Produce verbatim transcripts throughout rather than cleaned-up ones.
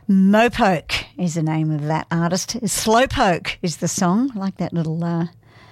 Mopoke is the name of that artist. Slowpoke is the song. I like that little uh,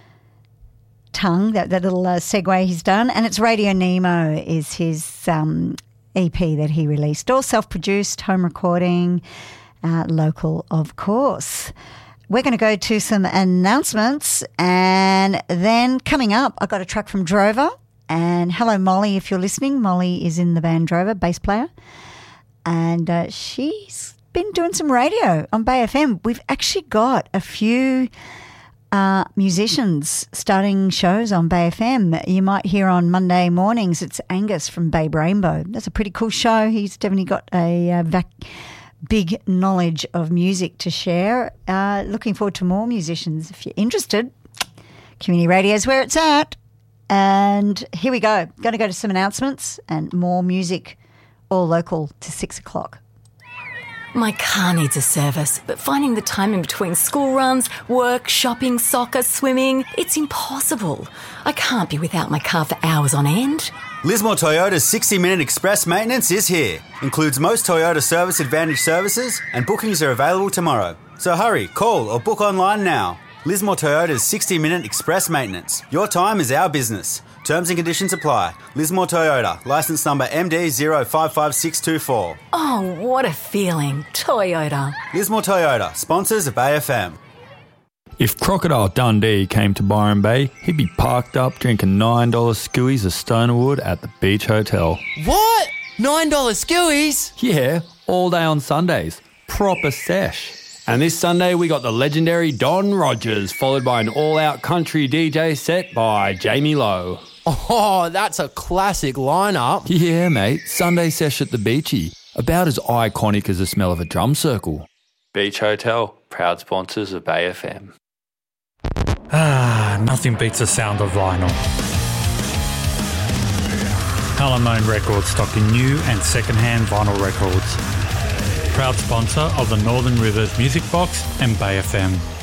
tongue, that, that little uh, segue he's done. And it's Radio Nemo is his um, E P that he released. All self-produced, home recording, uh, local, of course. We're going to go to some announcements, and then coming up, I got a track from Drover. And hello, Molly, if you're listening. Molly is in the band Drover, bass player. And uh, she's been doing some radio on Bay F M. We've actually got a few uh, musicians starting shows on Bay F M. You might hear on Monday mornings, it's Angus from Babe Rainbow. That's a pretty cool show. He's definitely got a uh, vac- big knowledge of music to share. Uh, looking forward to more musicians. If you're interested, community radio is where it's at. And here we go. Going to go to some announcements and more music, all local to six o'clock. My car needs a service, but finding the time in between school runs, work, shopping, soccer, swimming, it's impossible. I can't be without my car for hours on end. Lismore Toyota's sixty minute express maintenance is here. Includes most Toyota Service Advantage services, and bookings are available tomorrow. So hurry, call or book online now. Lismore Toyota's sixty minute express maintenance. Your time is our business. Terms and conditions apply. Lismore Toyota, licence number M D zero five five six two four. Oh, what a feeling. Toyota. Lismore Toyota, sponsors of Bay F M. If Crocodile Dundee came to Byron Bay, he'd be parked up drinking nine dollars skewies of Stonerwood at the Beach Hotel. What? nine dollars skewies? Yeah, all day on Sundays. Proper sesh. And this Sunday we got the legendary Don Rogers, followed by an all-out country D J set by Jamie Lowe. Oh, that's a classic lineup. Yeah, mate. Sunday sesh at the Beachy. About as iconic as the smell of a drum circle. Beach Hotel, proud sponsors of Bay F M. Ah, nothing beats the sound of vinyl. Alamone Records stocking new and second-hand vinyl records. Proud sponsor of the Northern Rivers Music Box and Bay F M.